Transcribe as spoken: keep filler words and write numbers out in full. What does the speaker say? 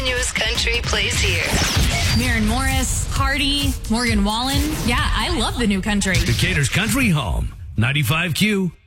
Continuous Country plays here. Maren Morris, Hardy, Morgan Wallen. Yeah, I love the new country. Decatur's Country Home, ninety-five Q.